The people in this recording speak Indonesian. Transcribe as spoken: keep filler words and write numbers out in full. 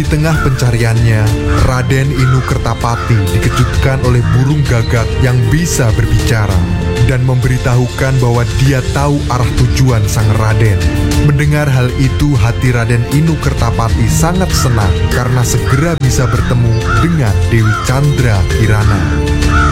tengah pencariannya, Raden Inu Kertapati dikejutkan oleh burung gagak yang bisa berbicara dan memberitahukan bahwa dia tahu arah tujuan sang Raden. Mendengar hal itu, hati Raden Inu Kertapati sangat senang karena segera bisa bertemu dengan Dewi Chandra Kirana.